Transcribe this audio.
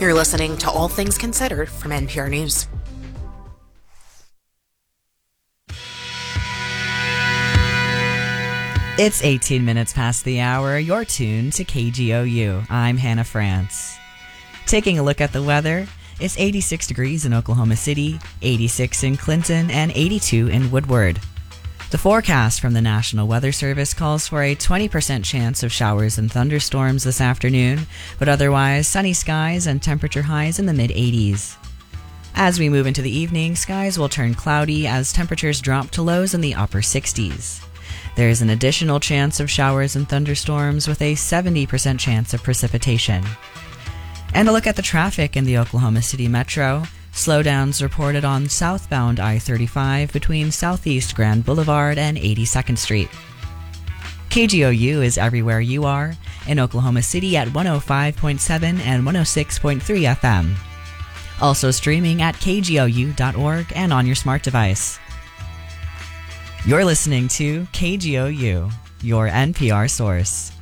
You're listening to All Things Considered from NPR News. It's 18 minutes past the hour. You're tuned to KGOU. I'm Hannah France. Taking a look at the weather, it's 86 degrees in Oklahoma City, 86 in Clinton, and 82 in Woodward. The forecast from the National Weather Service calls for a 20% chance of showers and thunderstorms this afternoon, but otherwise sunny skies and temperature highs in the mid-80s. As we move into the evening, skies will turn cloudy as temperatures drop to lows in the upper 60s. There is an additional chance of showers and thunderstorms with a 70% chance of precipitation. And a look at the traffic in the Oklahoma City Metro. Slowdowns reported on southbound I-35 between Southeast Grand Boulevard and 82nd Street. KGOU is everywhere you are, in Oklahoma City at 105.7 and 106.3 FM. Also streaming at kgou.org and on your smart device. You're listening to KGOU, your NPR source.